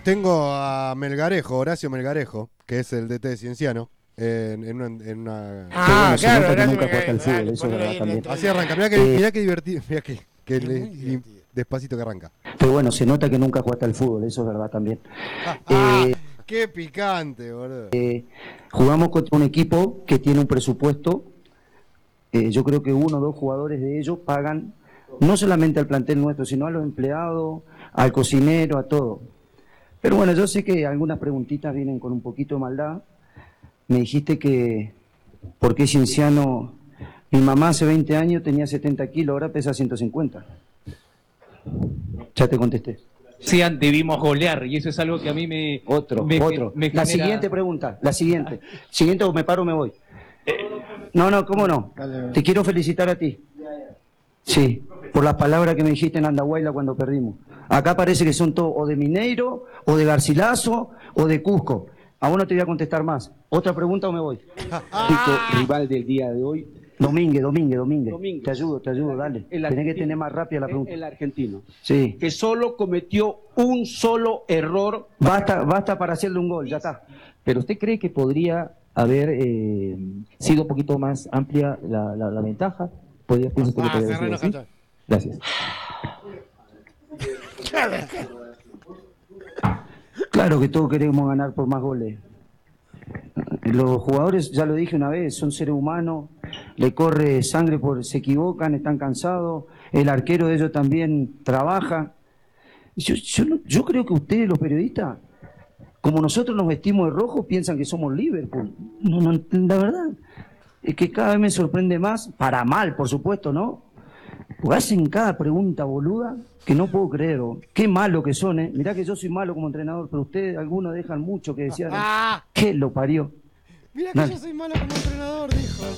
Tengo a Melgarejo, Horacio Melgarejo, que es el DT de Cienciano, en una... Ah, se nota claro, que Horacio nunca jugaste al Melgarejo, fútbol, eso es verdad también. Así arranca, mirá que divertido, mirá que despacito que arranca. Pero bueno, se nota que nunca jugaste al fútbol, eso es verdad también. ¡Qué picante, boludo! Jugamos contra un equipo que tiene un presupuesto, yo creo que 1 o 2 jugadores de ellos pagan no solamente al plantel nuestro, sino a los empleados, al cocinero, a todo. Pero bueno, yo sé que algunas preguntitas vienen con un poquito de maldad. Me dijiste que, ¿por qué Cienciano? Mi mamá hace 20 años tenía 70 kilos, ahora pesa 150. Ya te contesté. Sí, debimos golear, y eso es algo que a mí me... Otro. me La genera... siguiente pregunta, la siguiente. Siguiente o me paro o me voy. No, ¿cómo no? Te quiero felicitar a ti. Sí, por las palabras que me dijiste en Andahuayla cuando perdimos. Acá parece que son todos o de Mineiro, o de Garcilaso, o de Cusco. A vos no te voy a contestar más. ¿Otra pregunta o me voy? Rival del día de hoy. Domínguez. Domínguez. Te ayudo, dale. Tenés que tener más rápida la pregunta. El argentino. Sí. Que solo cometió un solo error. Basta para hacerle un gol, ya está. Pero ¿usted cree que podría haber sido un poquito más amplia la ventaja? ¿Piensa usted que podría haber sido así? Gracias. Claro que todos queremos ganar por más goles. Los jugadores, ya lo dije una vez, son seres humanos, le corre sangre se equivocan, están cansados, el arquero de ellos también trabaja. Yo creo que ustedes, los periodistas, como nosotros nos vestimos de rojo, piensan que somos Liverpool. No, la verdad es que cada vez me sorprende más, para mal, por supuesto, ¿no? Porque hacen cada pregunta boluda que no puedo creer. Qué malo que son, ¿eh? Mirá que yo soy malo como entrenador, pero ustedes, algunos dejan mucho que decían. ¿Qué lo parió? Mirá que yo soy malo como entrenador, dijo.